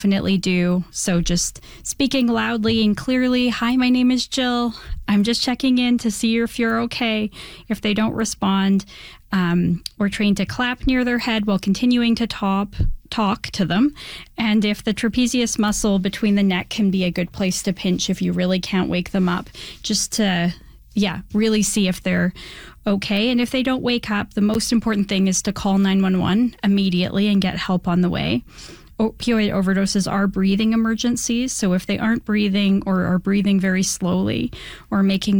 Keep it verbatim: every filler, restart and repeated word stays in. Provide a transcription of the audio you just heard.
definitely do. So just speaking loudly and clearly, "Hi, my name is Jill. I'm just checking in to see if you're okay." If they don't respond, um, we're trained to clap near their head while continuing to top, talk to them. And if the trapezius muscle between the neck can be a good place to pinch if you really can't wake them up, just to, yeah, really see if they're okay. And if they don't wake up, the most important thing is to call nine one one immediately and get help on the way. Opioid overdoses are breathing emergencies. So if they aren't breathing or are breathing very slowly or making